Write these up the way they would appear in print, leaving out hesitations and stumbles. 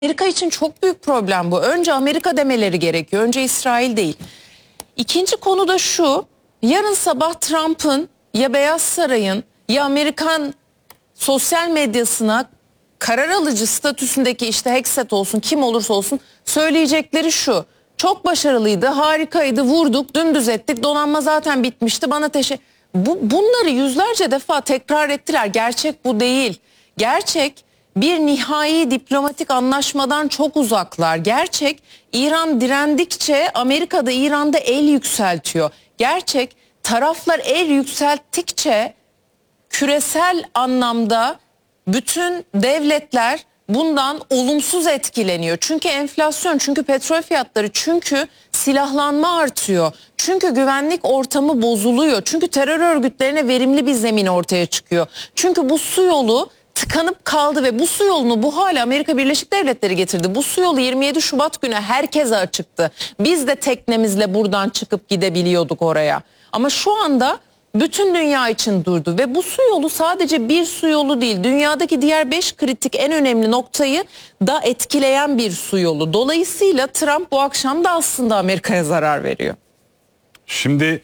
Amerika için çok büyük problem bu. Önce Amerika demeleri gerekiyor. Önce İsrail değil. İkinci konu da şu. Yarın sabah Trump'ın ya Beyaz Saray'ın ya Amerikan sosyal medyasına karar alıcı statüsündeki işte Hexet olsun kim olursa olsun söyleyecekleri şu. Çok başarılıydı, harikaydı, vurduk, dümdüz ettik, donanma zaten bitmişti, bana bunları yüzlerce defa tekrar ettiler. Gerçek bu değil. Gerçek bir nihai diplomatik anlaşmadan çok uzaklar. Gerçek İran direndikçe Amerika da İran'da el yükseltiyor. Gerçek taraflar el yükselttikçe küresel anlamda bütün devletler bundan olumsuz etkileniyor. Çünkü enflasyon, çünkü petrol fiyatları, çünkü silahlanma artıyor. Çünkü güvenlik ortamı bozuluyor. Çünkü terör örgütlerine verimli bir zemin ortaya çıkıyor. Çünkü bu su yolu tıkanıp kaldı ve bu su yolunu bu hale Amerika Birleşik Devletleri getirdi. Bu su yolu 27 Şubat günü herkese açıktı. Biz de teknemizle buradan çıkıp gidebiliyorduk oraya. Ama şu anda bütün dünya için durdu ve bu su yolu sadece bir su yolu değil. Dünyadaki diğer 5 kritik en önemli noktayı da etkileyen bir su yolu. Dolayısıyla Trump bu akşam da aslında Amerika'ya zarar veriyor. Şimdi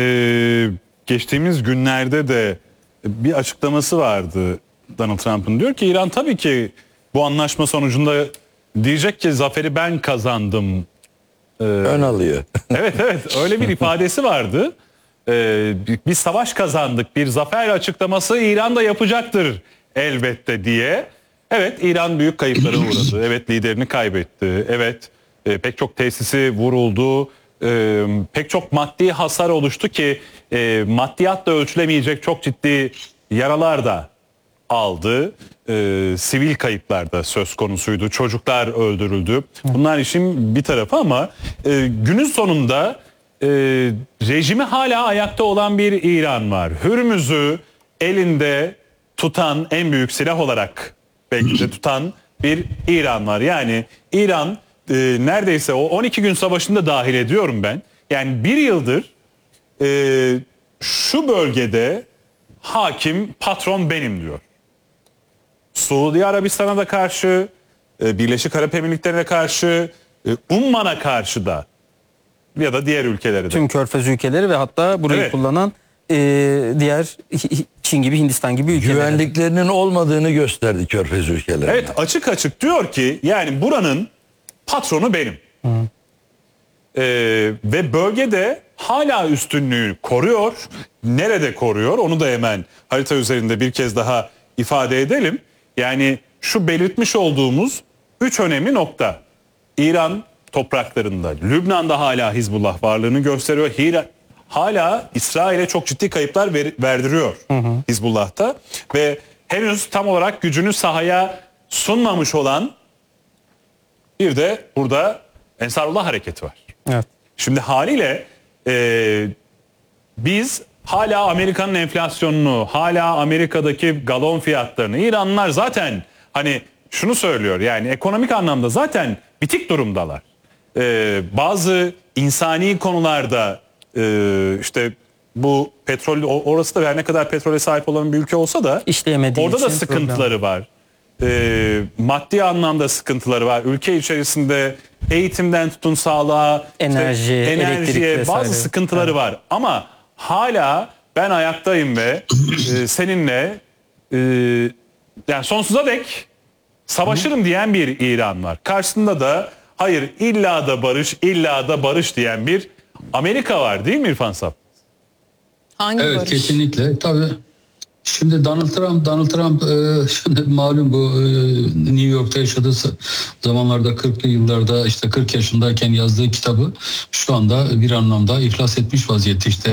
geçtiğimiz günlerde de bir açıklaması vardı Donald Trump'ın. Diyor ki İran tabii ki bu anlaşma sonucunda diyecek ki zaferi ben kazandım. Ön alıyor. Evet öyle bir ifadesi vardı. Bir savaş kazandık, bir zafer açıklaması İran da yapacaktır elbette diye. Evet, İran büyük kayıplara uğradı. Evet, liderini kaybetti. Evet, pek çok tesisi vuruldu. Pek çok maddi hasar oluştu ki maddiyatla ölçülemeyecek çok ciddi yaralar da aldı. Sivil kayıplar da söz konusuydu. Çocuklar öldürüldü. Bunlar işin bir tarafı ama günün sonunda rejimi hala ayakta olan bir İran var. Hürmüz'ü elinde tutan, en büyük silah olarak belki de tutan bir İran var. Yani İran neredeyse o 12 gün savaşında dahil ediyorum ben. Yani bir yıldır şu bölgede hakim, patron benim diyor. Suudi Arabistan'a da karşı, Birleşik Arap Emirlikleri'ne karşı, Umman'a karşı da ya da diğer ülkelere de. Tüm Körfez ülkeleri ve hatta burayı kullanan diğer Çin gibi, Hindistan gibi ülkeler. Güvenliklerinin olmadığını gösterdi Körfez ülkelerine. Evet, açık açık diyor ki yani buranın patronu benim. Ve bölgede hala üstünlüğü koruyor. Nerede koruyor? Onu da hemen harita üzerinde bir kez daha ifade edelim. Yani şu belirtmiş olduğumuz 3 önemli nokta. İran topraklarında, Lübnan'da hala Hizbullah varlığını gösteriyor. Hala İsrail'e çok ciddi kayıplar verdiriyor Hizbullah'ta. Ve henüz tam olarak gücünü sahaya sunmamış olan bir de burada Ensarullah hareketi var. Evet. Şimdi haliyle biz hala Amerika'nın enflasyonunu, hala Amerika'daki galon fiyatlarını, İranlılar zaten hani şunu söylüyor, yani ekonomik anlamda zaten bitik durumdalar. Bazı insani konularda işte bu petrol, orası da her ne kadar petrole sahip olan bir ülke olsa da orada da sıkıntıları var. Maddi anlamda sıkıntıları var. Ülke içerisinde eğitimden tutun sağlığa, enerjiye bazı sıkıntıları var. Ama hala ben ayaktayım ve seninle yani sonsuza dek savaşırım diyen bir İran var. Karşısında da hayır illa da barış, illa da barış diyen bir Amerika var, değil mi İrfan Sap? Hangi evet barış? Kesinlikle tabii. Şimdi Donald Trump şimdi malum bu New York'ta yaşadığı zamanlarda 40'lı yıllarda işte 40 yaşındayken yazdığı kitabı şu anda bir anlamda iflas etmiş vaziyette. İşte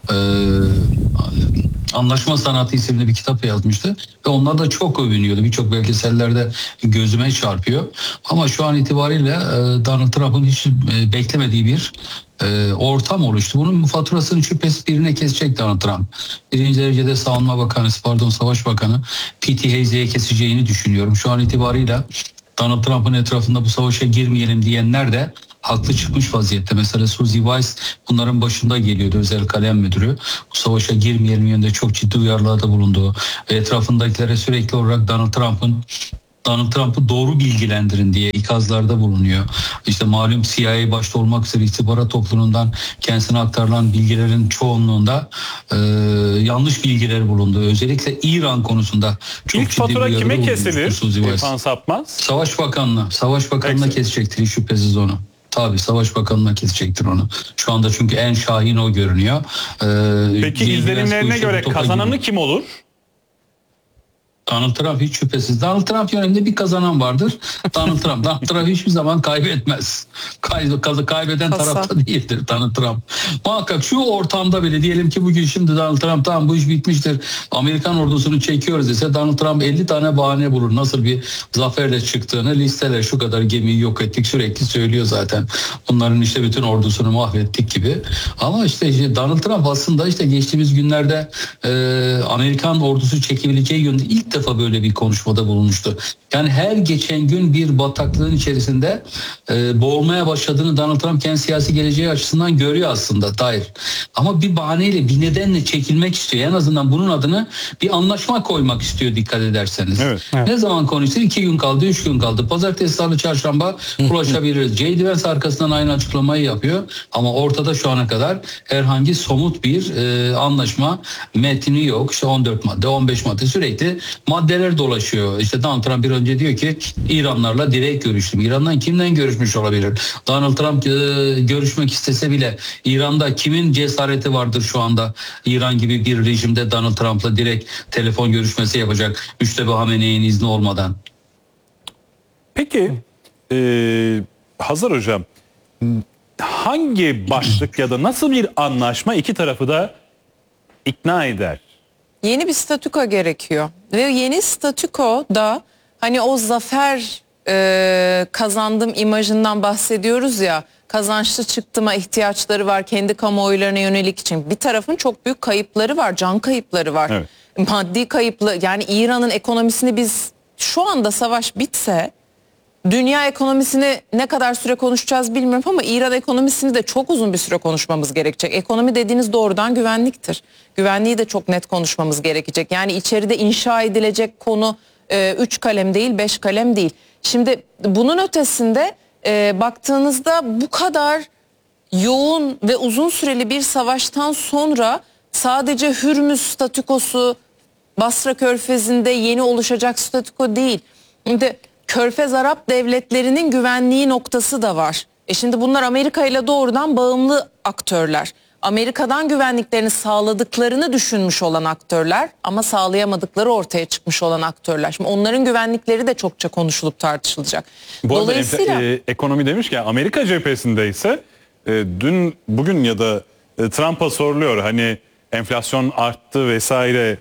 Anlaşma Sanatı isimli bir kitap yazmıştı ve onlar da çok övünüyordu. Birçok belgesellerde gözüme çarpıyor. Ama şu an itibariyle Donald Trump'ın hiç beklemediği bir ortam oluştu. Bunun faturasını şüphesiz birine kesecek Donald Trump. Birinci derecede Savaş Bakanı Pete Hegseth'e keseceğini düşünüyorum. Şu an itibariyle Donald Trump'ın etrafında bu savaşa girmeyelim diyenler de haklı çıkmış vaziyette. Mesela Suzy Rice bunların başında geliyordu, özel kalem müdürü. Bu savaşa girmeyelim yönünde çok ciddi uyarılarda bulunduğu ve etrafındakilere sürekli olarak Donald Trump'ın Donald Trump'ı doğru bilgilendirin diye ikazlarda bulunuyor. İşte malum CIA başta olmak üzere istihbarat toplumundan kendisine aktarılan bilgilerin çoğunluğunda yanlış bilgiler bulundu. Özellikle İran konusunda çok İlk ciddi fatura bir kime uyarı kesilir? İrfan Sapmaz. Savaş Bakanı'na Peki. kesecektir hiç şüphesiz onu. Tabii Savaş Bakanı'na kesecektir onu. Şu anda çünkü en şahin o görünüyor. Peki izlenimlerine göre kazananı kim olur? Donald Trump hiç şüphesiz. Donald Trump yönünde bir kazanan vardır. Donald Trump hiçbir zaman kaybetmez. Kaybeden tarafta değildir Donald Trump. Muhakkak şu ortamda bile diyelim ki bugün şimdi Donald Trump tamam bu iş bitmiştir. Amerikan ordusunu çekiyoruz dese Donald Trump 50 tane bahane bulur. Nasıl bir zaferle çıktığını listeler şu kadar gemiyi yok ettik sürekli söylüyor zaten. Bunların işte bütün ordusunu mahvettik gibi. Ama işte Donald Trump aslında işte geçtiğimiz günlerde Amerikan ordusu çekebileceği yönde ilk defa böyle bir konuşmada bulunmuştu. Yani her geçen gün bir bataklığın içerisinde boğulmaya başladığını Donald Trump kendi siyasi geleceği açısından görüyor aslında. Hayır. Ama bir bahaneyle bir nedenle çekilmek istiyor. En azından bunun adını bir anlaşma koymak istiyor dikkat ederseniz. Evet. Ne zaman konuştu? 2 gün kaldı, 3 gün kaldı. Pazartesi, salı, çarşamba ulaşabiliriz. J.D. Vance arkasından aynı açıklamayı yapıyor. Ama ortada şu ana kadar herhangi somut bir anlaşma metni yok. İşte 14 madde, 15 madde sürekli maddeler dolaşıyor. İşte Donald Trump bir önce diyor ki İranlarla direkt görüştüm. İran'dan kimden görüşmüş olabilir? Donald Trump görüşmek istese bile İran'da kimin cesareti vardır şu anda? İran gibi bir rejimde Donald Trump'la direkt telefon görüşmesi yapacak. Müştebih Hamenei'nin izni olmadan. Peki Hazar Hocam hangi başlık ya da nasıl bir anlaşma iki tarafı da ikna eder? Yeni bir statüko gerekiyor ve yeni statüko da hani o zafer kazandım imajından bahsediyoruz ya, kazançlı çıktıma ihtiyaçları var kendi kamuoylarına yönelik için. Bir tarafın çok büyük kayıpları var, can kayıpları var. Evet. Maddi kayıplı, yani İran'ın ekonomisini biz şu anda savaş bitse dünya ekonomisini ne kadar süre konuşacağız bilmiyorum ama İran ekonomisini de çok uzun bir süre konuşmamız gerekecek. Ekonomi dediğiniz doğrudan güvenliktir. Güvenliği de çok net konuşmamız gerekecek. Yani içeride inşa edilecek konu 3 kalem değil 5 kalem değil. Şimdi bunun ötesinde baktığınızda bu kadar yoğun ve uzun süreli bir savaştan sonra sadece Hürmüz statükosu, Basra Körfezi'nde yeni oluşacak statüko değil. Şimdi Körfez Arap devletlerinin güvenliği noktası da var. Şimdi bunlar Amerika ile doğrudan bağımlı aktörler. Amerika'dan güvenliklerini sağladıklarını düşünmüş olan aktörler ama sağlayamadıkları ortaya çıkmış olan aktörler. Şimdi onların güvenlikleri de çokça konuşulup tartışılacak. Bu dolayısıyla ekonomi demişken Amerika cephesinde ise dün bugün ya da Trump'a soruluyor hani enflasyon arttı vesaire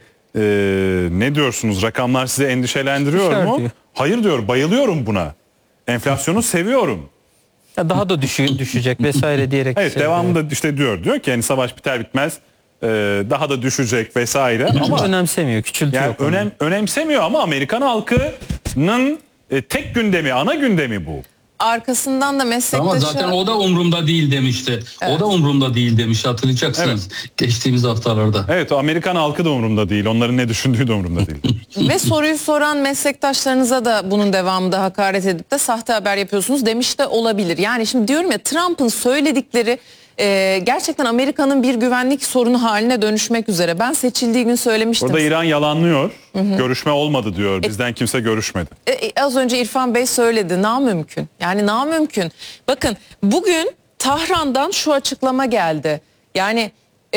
ne diyorsunuz, rakamlar sizi endişelendiriyor mu? Hayır diyor, bayılıyorum buna. Enflasyonu seviyorum. Ya daha da düşecek vesaire diyerek. Evet, devamında işte diyor ki yani savaş biter bitmez daha da düşecek vesaire. Ama önemsemiyor, küçültüyor. Yani önemsemiyor ama Amerikan halkının tek gündemi, ana gündemi bu. Arkasından da meslektaşı... Ama zaten o da umurumda değil demişti. Evet. O da umurumda değil demişti, hatırlayacaksınız. Evet. Geçtiğimiz haftalarda. Evet, o Amerikan halkı da umurumda değil. Onların ne düşündüğü de umurumda değil. Ve soruyu soran meslektaşlarınıza da bunun devamında hakaret edip de sahte haber yapıyorsunuz demiş de olabilir. Yani şimdi diyorum ya, Trump'ın söyledikleri gerçekten Amerika'nın bir güvenlik sorunu haline dönüşmek üzere. Ben seçildiği gün söylemiştim. Orada İran yalanlıyor. Görüşme olmadı diyor. Bizden kimse görüşmedi. Az önce İrfan Bey söyledi. Namümkün. Yani namümkün. Bakın bugün Tahran'dan şu açıklama geldi. Yani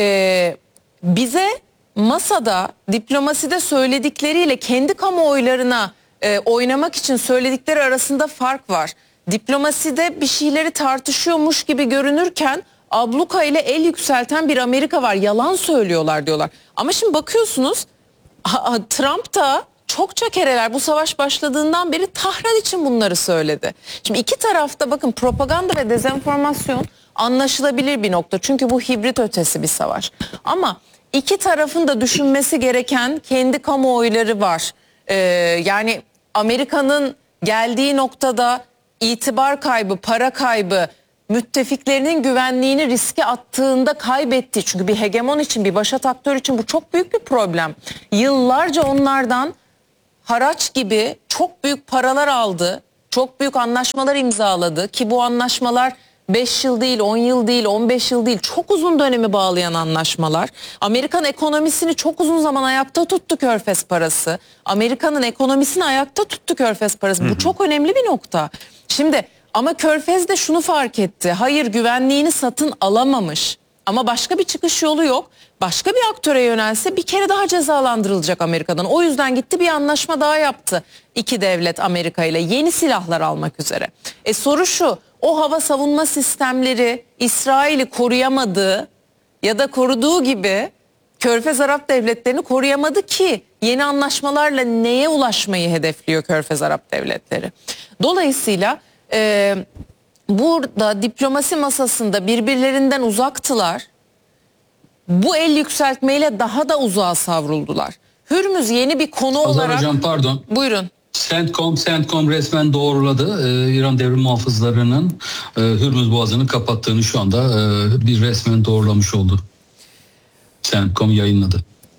bize masada, diplomaside söyledikleriyle kendi kamuoylarına oynamak için söyledikleri arasında fark var. Diplomaside bir şeyleri tartışıyormuş gibi görünürken abluka ile el yükselten bir Amerika var. Yalan söylüyorlar diyorlar. Ama şimdi bakıyorsunuz Trump da çokça kereler bu savaş başladığından beri Tahran için bunları söyledi. Şimdi iki tarafta bakın propaganda ve dezenformasyon anlaşılabilir bir nokta. Çünkü bu hibrit ötesi bir savaş. Ama iki tarafın da düşünmesi gereken kendi kamuoyları var. Yani Amerika'nın geldiği noktada itibar kaybı, para kaybı, müttefiklerinin güvenliğini riske attığında kaybetti. Çünkü bir hegemon için, bir başat aktör için bu çok büyük bir problem. Yıllarca onlardan haraç gibi çok büyük paralar aldı. Çok büyük anlaşmalar imzaladı ki bu anlaşmalar 5 yıl değil, 10 yıl değil, 15 yıl değil, çok uzun dönemi bağlayan anlaşmalar. Amerikan ekonomisini çok uzun zaman ayakta tuttu Körfez parası. Amerika'nın ekonomisini ayakta tuttu Körfez parası. Bu çok önemli bir nokta. Şimdi ama Körfez de şunu fark etti. Hayır, güvenliğini satın alamamış. Ama başka bir çıkış yolu yok. Başka bir aktöre yönelse bir kere daha cezalandırılacak Amerika'dan. O yüzden gitti, bir anlaşma daha yaptı. İki devlet Amerika ile yeni silahlar almak üzere. Soru şu: o hava savunma sistemleri İsrail'i koruyamadığı ya da koruduğu gibi Körfez Arap devletlerini koruyamadı ki yeni anlaşmalarla neye ulaşmayı hedefliyor Körfez Arap devletleri? Dolayısıyla burada diplomasi masasında birbirlerinden uzaktılar. Bu el yükseltmeyle daha da uzağa savruldular. Hürmüz yeni bir konu olarak... Hocam pardon. Buyurun. CENTCOM resmen doğruladı. İran devrim muhafızlarının Hürmüz Boğazı'nı kapattığını şu anda bir resmen doğrulamış oldu. CENTCOM yayınladı.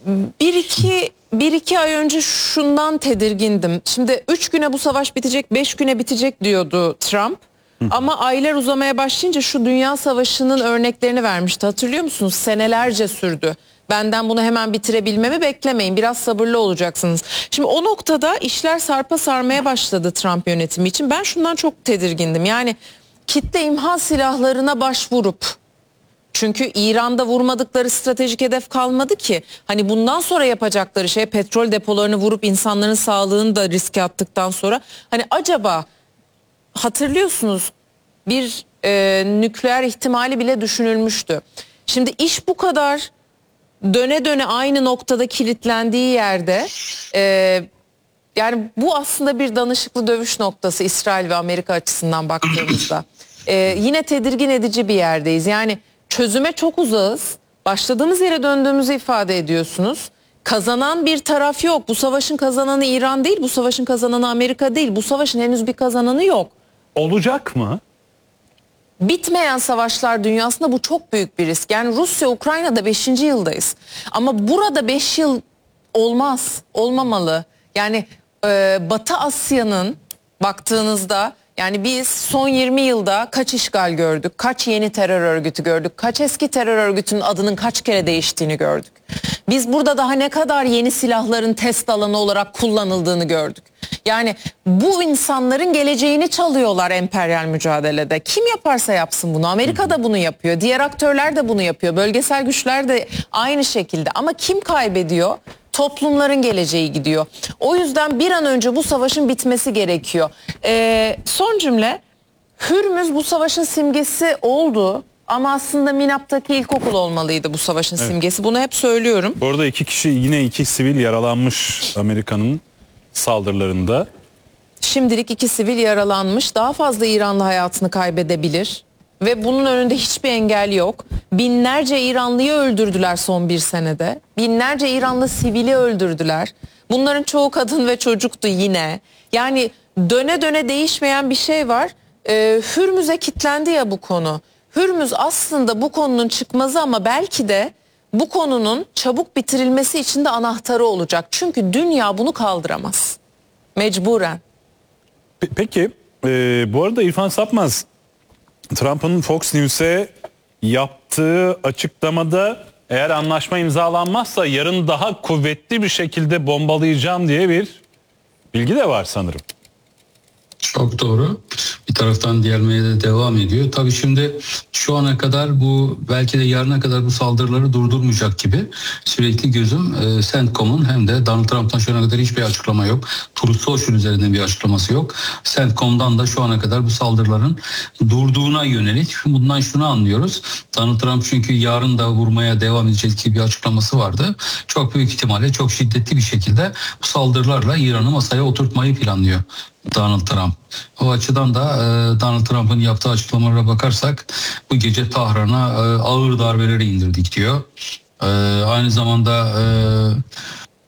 Bir iki ay önce şundan tedirgindim. Şimdi 3 güne bu savaş bitecek, 5 güne bitecek diyordu Trump. Ama aylar uzamaya başlayınca şu dünya savaşının örneklerini vermişti. Hatırlıyor musunuz? Senelerce sürdü. Benden bunu hemen bitirebilmemi beklemeyin. Biraz sabırlı olacaksınız. Şimdi o noktada işler sarpa sarmaya başladı Trump yönetimi için. Ben şundan çok tedirgindim. Yani kitle imha silahlarına başvurup, çünkü İran'da vurmadıkları stratejik hedef kalmadı ki. Hani bundan sonra yapacakları şey petrol depolarını vurup insanların sağlığını da riske attıktan sonra hani acaba, hatırlıyorsunuz, bir nükleer ihtimali bile düşünülmüştü. Şimdi iş bu kadar döne döne aynı noktada kilitlendiği yerde yani bu aslında bir danışıklı dövüş noktası İsrail ve Amerika açısından baktığımızda. Yine tedirgin edici bir yerdeyiz. Yani çözüme çok uzağız. Başladığımız yere döndüğümüzü ifade ediyorsunuz. Kazanan bir taraf yok. Bu savaşın kazananı İran değil, bu savaşın kazananı Amerika değil. Bu savaşın henüz bir kazananı yok. Olacak mı? Bitmeyen savaşlar dünyasında bu çok büyük bir risk. Yani Rusya, Ukrayna'da 5. yıldayız. Ama burada 5 yıl olmaz, olmamalı. Yani Batı Asya'nın baktığınızda, yani biz son 20 yılda kaç işgal gördük, kaç yeni terör örgütü gördük, kaç eski terör örgütünün adının kaç kere değiştiğini gördük. Biz burada daha ne kadar yeni silahların test alanı olarak kullanıldığını gördük. Yani bu insanların geleceğini çalıyorlar emperyal mücadelede. Kim yaparsa yapsın bunu. Amerika da bunu yapıyor. Diğer aktörler de bunu yapıyor. Bölgesel güçler de aynı şekilde. Ama kim kaybediyor? Toplumların geleceği gidiyor. O yüzden bir an önce bu savaşın bitmesi gerekiyor. Son cümle: Hürmüz bu savaşın simgesi oldu. Ama aslında Minap'taki ilkokul olmalıydı bu savaşın simgesi. Bunu hep söylüyorum. Bu arada yine iki sivil yaralanmış Amerika'nın saldırılarında. Şimdilik 2 sivil yaralanmış. Daha fazla İranlı hayatını kaybedebilir. Ve bunun önünde hiçbir engel yok. Binlerce İranlıyı öldürdüler son bir senede. Binlerce İranlı sivili öldürdüler. Bunların çoğu kadın ve çocuktu yine. Yani döne döne değişmeyen bir şey var. Hürmüz'e kilitlendi ya bu konu. Hürmüz aslında bu konunun çıkmazı ama belki de bu konunun çabuk bitirilmesi için de anahtarı olacak. Çünkü dünya bunu kaldıramaz. Mecburen. Peki bu arada İrfan Sapmaz, Trump'ın Fox News'e yaptığı açıklamada eğer anlaşma imzalanmazsa yarın daha kuvvetli bir şekilde bombalayacağım diye bir bilgi de var sanırım. Çok doğru. Bir taraftan gelmeye de devam ediyor. Tabii şimdi şu ana kadar bu, belki de yarına kadar bu saldırıları durdurmayacak gibi sürekli gözüm CENTCOM'un hem de Donald Trump'tan şu ana kadar hiçbir açıklama yok. Truth Social üzerinden bir açıklaması yok. CENTCOM'dan da şu ana kadar bu saldırıların durduğuna yönelik. Bundan şunu anlıyoruz. Donald Trump çünkü yarın da vurmaya devam edecek gibi bir açıklaması vardı. Çok büyük ihtimalle çok şiddetli bir şekilde bu saldırılarla İran'ı masaya oturtmayı planlıyor Donald Trump. O açıdan da Donald Trump'ın yaptığı açıklamalara bakarsak bu gece Tahran'a ağır darbeleri indirdik diyor. Aynı zamanda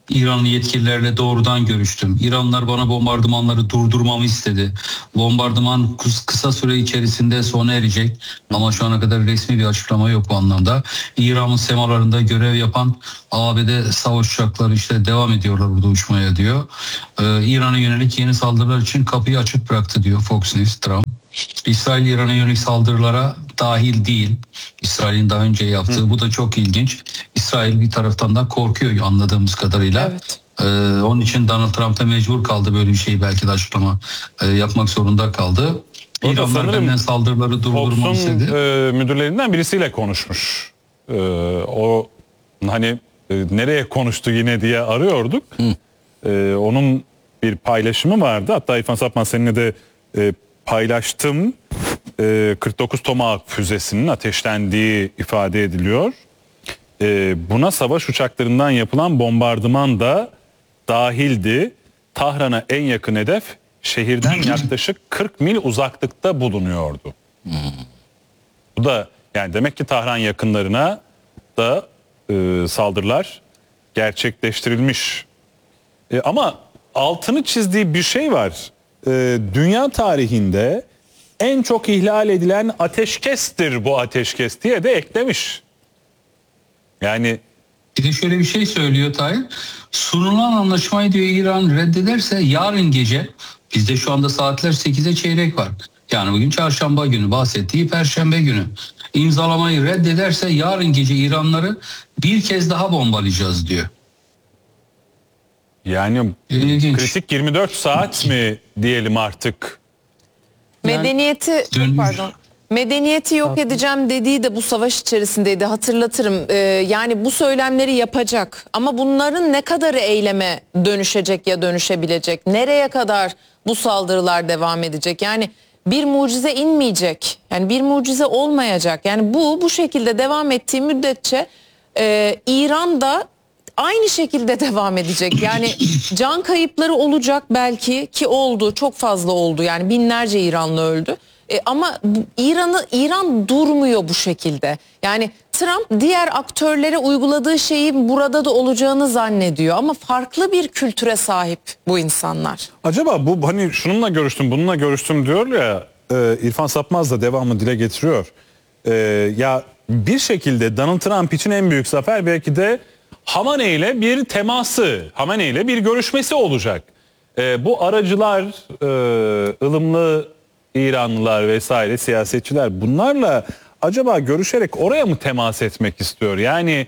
İranlı yetkililerle doğrudan görüştüm. İranlılar bana bombardımanları durdurmamı istedi. Bombardıman kısa süre içerisinde sona erecek ama şu ana kadar resmi bir açıklama yok bu anlamda. İran'ın semalarında görev yapan ABD savaş uçakları işte devam ediyorlar burada uçmaya diyor. İran'a yönelik yeni saldırılar için kapıyı açık bıraktı diyor Fox News, Trump. İsrail İran'a yönelik saldırılara dahil değil. İsrail'in daha önce yaptığı bu da çok ilginç. İsrail bir taraftan da korkuyor anladığımız kadarıyla. Evet. Onun için Donald Trump da mecbur kaldı böyle bir şeyi belki de açıklama yapmak zorunda kaldı. Orada İranlar benden saldırıları durdurmamı istedi. Müdürlerinden birisiyle konuşmuş. O hani nereye konuştu yine diye arıyorduk. Onun bir paylaşımı vardı. Hatta İrfan Sapman seninle de paylaştım. 49 Tomahawk füzesinin ateşlendiği ifade ediliyor. Buna savaş uçaklarından yapılan bombardıman da dahildi. Tahran'a en yakın hedef şehirden yaklaşık 40 mil uzaklıkta bulunuyordu. Bu da yani demek ki Tahran yakınlarına da saldırılar gerçekleştirilmiş. Ama altını çizdiği bir şey var. Dünya tarihinde en çok ihlal edilen ateşkestir bu ateşkes diye de eklemiş. Yani Bir de şöyle bir şey söylüyor Tahir. Sunulan anlaşmayı diyor İran reddederse yarın gece, bizde şu anda saatler 8'e çeyrek var. Yani bugün çarşamba günü, bahsettiği perşembe günü. İmzalamayı reddederse yarın gece İranları bir kez daha bombalayacağız diyor. yani İlginç. kritik 24 saat mi diyelim artık? Medeniyeti medeniyeti yok edeceğim dediği de bu savaş içerisindeydi, hatırlatırım. Yani bu söylemleri yapacak ama bunların ne kadarı eyleme dönüşecek ya dönüşebilecek? Nereye kadar bu saldırılar devam edecek? Yani bir mucize inmeyecek. Yani bir mucize olmayacak. Yani bu şekilde devam ettiği müddetçe İran da aynı şekilde devam edecek. Yani can kayıpları olacak belki, ki oldu, çok fazla oldu. Yani binlerce İranlı öldü. Ama İran durmuyor bu şekilde. Yani Trump diğer aktörlere uyguladığı şeyin burada da olacağını zannediyor. Ama farklı bir kültüre sahip bu insanlar. Acaba bu hani şununla görüştüm bununla görüştüm diyor ya, İrfan Sapmaz da devamlı dile getiriyor. Ya bir şekilde Donald Trump için en büyük zafer belki de Hamaney ile bir teması, Hamaney ile bir görüşmesi olacak. Bu aracılar, ılımlı İranlılar vesaire siyasetçiler bunlarla acaba görüşerek oraya mı temas etmek istiyor? Yani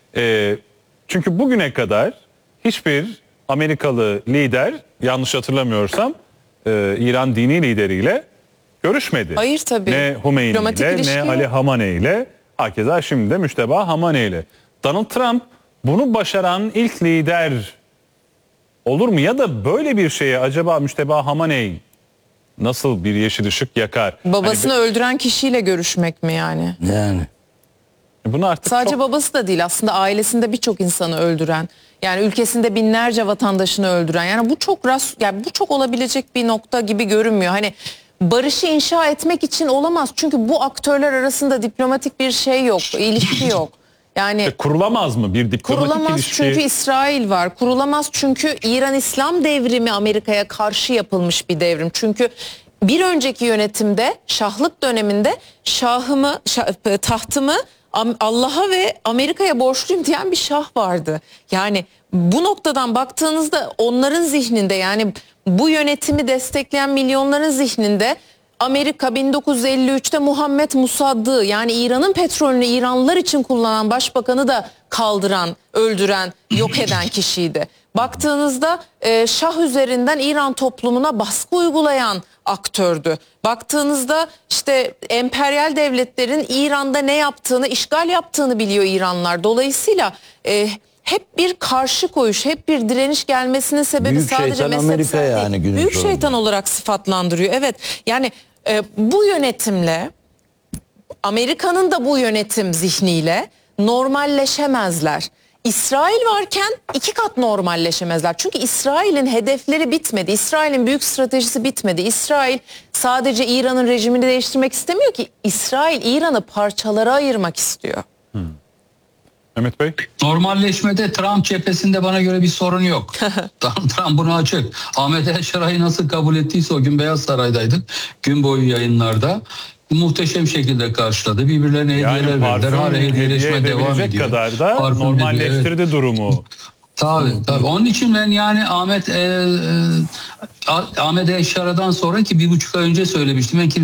çünkü bugüne kadar hiçbir Amerikalı lider, yanlış hatırlamıyorsam, İran dini lideriyle görüşmedi. Hayır tabii. Ne Hümeyni Diplomatik ile ilişki ne yok. Ali Hamaney ile, hakeza şimdi de Müşteba Hamaney ile. Donald Trump bunu başaran ilk lider olur mu? Ya da böyle bir şeye acaba Müşteba Hamaney nasıl bir yeşil ışık yakar? Babasını öldüren kişiyle görüşmek mi yani? Yani. Bunu artık Sadece çok... babası da değil, aslında ailesinde birçok insanı öldüren, yani ülkesinde binlerce vatandaşını öldüren, yani bu çok olabilecek bir nokta gibi görünmüyor. Hani barışı inşa etmek için olamaz çünkü bu aktörler arasında diplomatik bir şey yok, ilişki yok. Yani kurulamaz mı bir diplomatik kurulamaz ilişki? çünkü İsrail var. Kurulamaz çünkü İran İslam devrimi Amerika'ya karşı yapılmış bir devrim. Çünkü bir önceki yönetimde, şahlık döneminde tahtımı Allah'a ve Amerika'ya borçluyum diyen bir şah vardı. Yani bu noktadan baktığınızda onların zihninde, yani bu yönetimi destekleyen milyonların zihninde Amerika 1953'te Muhammed Musaddı, yani İran'ın petrolünü İranlılar için kullanan başbakanı da kaldıran, öldüren, yok eden kişiydi. Baktığınızda Şah üzerinden İran toplumuna baskı uygulayan aktördü. Baktığınızda işte emperyal devletlerin İran'da ne yaptığını, işgal yaptığını biliyor İranlılar. Dolayısıyla hep bir karşı koyuş, hep bir direniş gelmesinin sebebi Büyük sadece şeytan mezhepsel Amerika değil. yani günün Büyük sonunda. şeytan olarak sıfatlandırıyor. Evet, yani bu yönetimle, Amerika'nın da bu yönetim zihniyle normalleşemezler. İsrail varken 2 kat normalleşemezler. Çünkü İsrail'in hedefleri bitmedi. İsrail'in büyük stratejisi bitmedi. İsrail sadece İran'ın rejimini değiştirmek istemiyor ki. İsrail İran'ı parçalara ayırmak istiyor. Mehmet Bey? Normalleşmede Trump cephesinde bana göre bir sorun yok. Trump bunu açık. Ahmet Yaşar'ı nasıl kabul ettiyse o gün Beyaz Saray'daydık. Gün boyu yayınlarda. Muhteşem şekilde karşıladı. Birbirlerine hediyeler verdiler. Hala hediyeleşme devam ediyor. Kadar da Parfüm normalleştirdi evet. durumu. Tabii. Onun için ben yani Ahmet Yaşar'dan sonraki 1,5 ay önce söylemiştim. Ben